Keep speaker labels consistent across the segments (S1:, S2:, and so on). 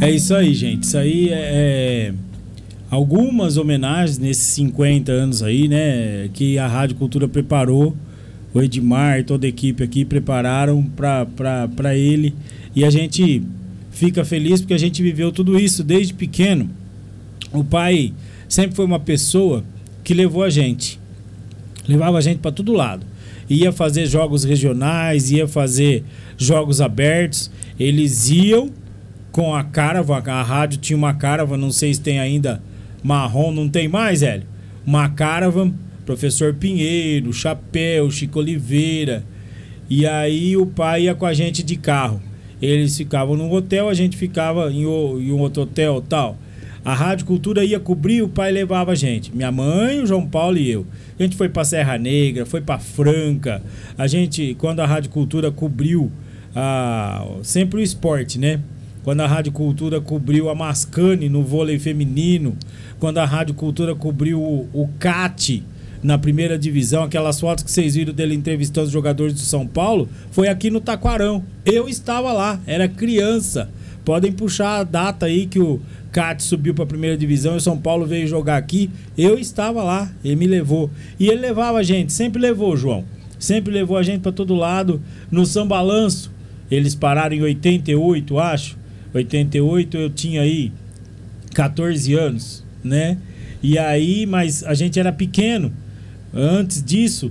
S1: É isso aí, gente. Isso aí algumas homenagens nesses 50 anos aí, né? Que a Rádio Cultura preparou. O Edmar e toda a equipe aqui prepararam para ele. E a gente fica feliz porque a gente viveu tudo isso desde pequeno. O pai sempre foi uma pessoa que levou a gente. Levava a gente para todo lado. Ia fazer jogos regionais, ia fazer jogos abertos. Eles iam com a Caravan. A rádio tinha uma Caravan, não sei se tem ainda marrom, não tem mais, Hélio? Uma Caravan, Professor Pinheiro, Chapéu, Chico Oliveira. E aí o pai ia com a gente de carro. Eles ficavam num hotel, a gente ficava em um outro hotel tal. A Rádio Cultura ia cobrir, o pai levava a gente. Minha mãe, o João Paulo e eu. A gente foi pra Serra Negra, foi pra Franca. A gente, quando a Rádio Cultura cobriu sempre o esporte, né? Quando a Rádio Cultura cobriu a Mascane no vôlei feminino. Quando a Rádio Cultura cobriu o CAT na primeira divisão, aquelas fotos que vocês viram dele entrevistando os jogadores do São Paulo, foi aqui no Taquarão. Eu estava lá, era criança. Podem puxar a data aí que o CAT subiu para a primeira divisão e o São Paulo veio jogar aqui. Eu estava lá, ele me levou. E ele levava a gente, sempre levou, João. Sempre levou a gente para todo lado. No São Balanço, eles pararam em 88, acho. 88 eu tinha aí 14 anos, né? E aí, mas a gente era pequeno. Antes disso,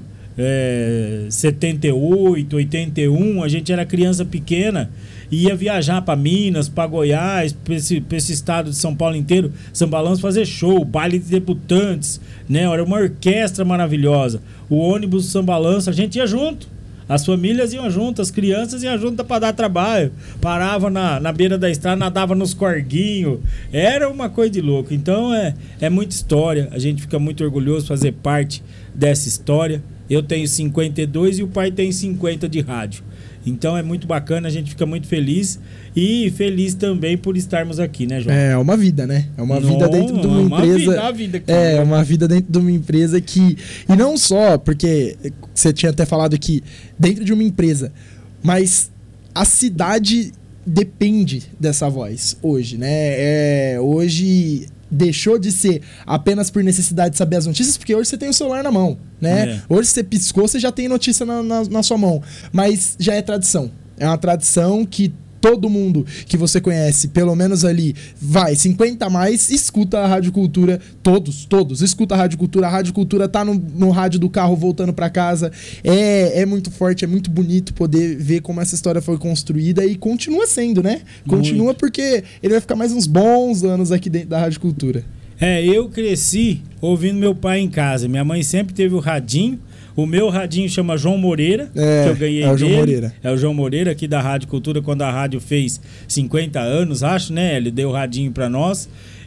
S1: 78, 81, a gente era criança pequena. Ia viajar para Minas, para Goiás, para esse estado de São Paulo inteiro, São Balanço, fazer show, baile de debutantes, né? Era uma orquestra maravilhosa. O ônibus do São Balanço, a gente ia junto. As famílias iam junto, as crianças iam junto para dar trabalho. Parava na beira da estrada, nadava nos corguinhos. Era uma coisa de louco. Então é muita história. A gente fica muito orgulhoso de fazer parte dessa história. Eu tenho 52 e o pai tem 50 de rádio. Então é muito bacana, a gente fica muito feliz. E feliz também por estarmos aqui, né, João?
S2: É uma vida, né? É uma vida dentro de uma empresa.
S1: Vida aqui,
S2: uma vida dentro de uma empresa que... E não só, porque você tinha até falado aqui, dentro de uma empresa, mas a cidade depende dessa voz hoje, né? Hoje deixou de ser apenas por necessidade de saber as notícias, porque hoje você tem o celular na mão, né? Hoje você piscou, você já tem notícia na sua mão. Mas já é tradição. É uma tradição que todo mundo que você conhece, pelo menos ali, 50 a mais, escuta a Rádio Cultura. Todos escuta a Rádio Cultura. A Rádio Cultura tá no rádio do carro voltando para casa. É muito forte, é muito bonito poder ver como essa história foi construída e continua sendo, né? Continua muito. Porque ele vai ficar mais uns bons anos aqui dentro da Rádio Cultura. Eu cresci ouvindo meu pai em casa. Minha mãe sempre teve o radinho. O meu radinho chama João Moreira, que eu ganhei dele. João Moreira.
S1: É o João Moreira, aqui da Rádio Cultura, quando a rádio fez 50 anos, acho, né? Ele deu o radinho pra nós.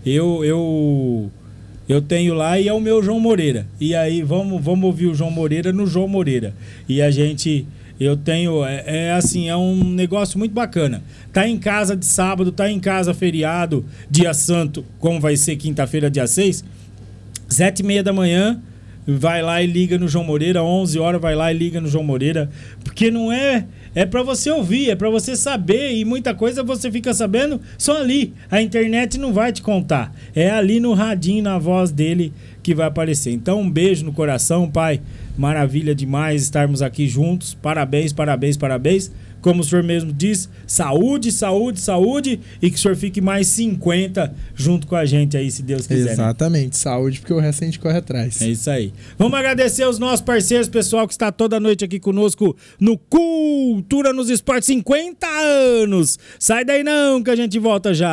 S1: Eu tenho lá e é o meu João Moreira. E aí, vamos ouvir o João Moreira no João Moreira. E a gente... Eu tenho... assim, é um negócio muito bacana. Tá em casa de sábado, tá em casa feriado, dia santo, como vai ser quinta-feira, dia 6, 7h30 da manhã... Vai lá e liga no João Moreira, 11 horas vai lá e liga no João Moreira, porque não é pra você ouvir, é pra você saber, e muita coisa você fica sabendo só ali, a internet não vai te contar, é ali no radinho, na voz dele que vai aparecer. Então um beijo no coração, pai, maravilha demais estarmos aqui juntos, parabéns, como o senhor mesmo diz, saúde, e que o senhor fique mais 50 junto com a gente aí, se Deus quiser.
S2: Exatamente, né? Saúde, porque o resto a gente corre atrás.
S1: É isso aí. Vamos agradecer aos nossos parceiros, pessoal que está toda noite aqui conosco no Cultura nos Esportes, 50 anos. Sai daí não, que a gente volta já.